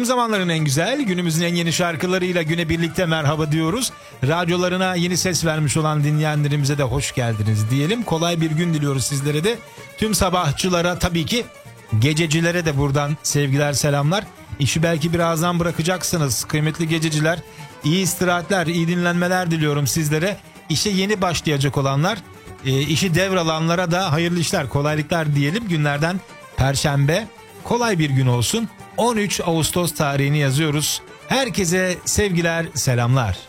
zamanların en güzel, günümüzün en yeni şarkılarıyla güne birlikte merhaba diyoruz. Radyolarına yeni ses vermiş olan dinleyenlerimize de hoş geldiniz diyelim. Kolay bir gün diliyoruz sizlere de. Tüm sabahçılara, tabii ki gececilere de buradan sevgiler, selamlar. İşi belki birazdan bırakacaksınız kıymetli gececiler. İyi istirahatler, iyi dinlenmeler diliyorum sizlere. İşe yeni başlayacak olanlar, işi devralanlara da hayırlı işler, kolaylıklar diyelim. Günlerden Perşembe, kolay bir gün olsun. 13 Ağustos tarihini yazıyoruz. Herkese sevgiler, selamlar.